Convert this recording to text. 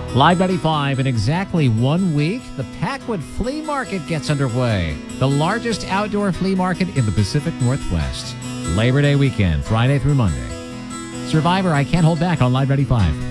Live 95, in exactly 1 week, the Packwood Flea Market gets underway. The largest outdoor flea market in the Pacific Northwest. Labor Day weekend, Friday through Monday. Survivor, I Can't Hold Back on Live 95.